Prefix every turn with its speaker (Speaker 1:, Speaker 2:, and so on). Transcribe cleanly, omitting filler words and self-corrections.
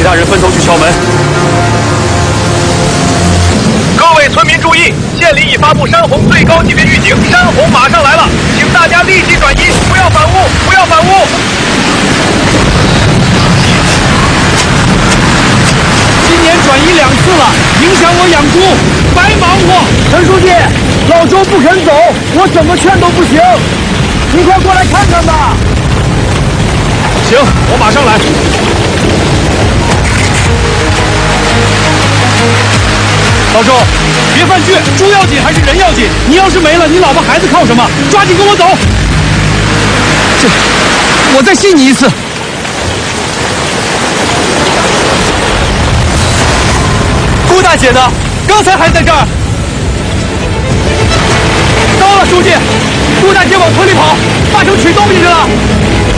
Speaker 1: 他人分头去敲门。各位村民注意，县里已发布山洪最高级别预警，山洪马上来了，请大家立即转移，不要反屋，不要反屋。今年转移2次了，影响我养猪，白忙活。陈书记，老周不肯走，我怎么劝都不行，你快过来看看吧。行，我马上来。老周，别犯倔，猪要紧还是人要紧？你要是没了，你老婆孩子靠什么？抓紧跟我走。我再信你一次。顾大姐呢？刚才还在这儿。糟了，书记，顾大姐往村里跑，八成取东西去了。